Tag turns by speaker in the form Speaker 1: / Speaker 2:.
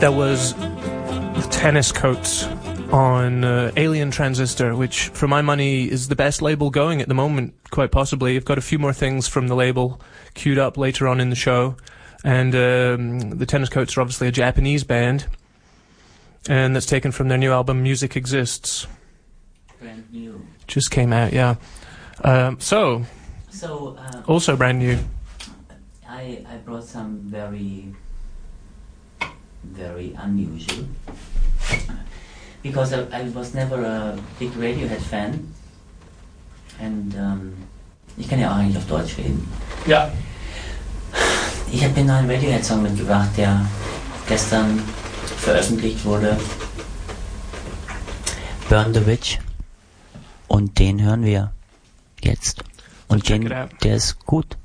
Speaker 1: That was the Tennis Coats on Alien Transistor, which, for my money, is the best label going at the moment, quite possibly. I've got a few more things from the label queued up later on in the show. And the Tennis Coats are obviously a Japanese band, and that's taken from their new album, Music Exists.
Speaker 2: Brand new.
Speaker 1: Just came out, yeah. Also brand new.
Speaker 2: I brought some very, very unusual. Because I was never a big Radiohead fan. Und ich kann ja auch eigentlich auf Deutsch reden.
Speaker 1: Ja.
Speaker 2: Ich habe den neuen Radiohead-Song mitgebracht, der gestern veröffentlicht wurde. Burn the Witch. Und den hören wir jetzt. Und der ist gut.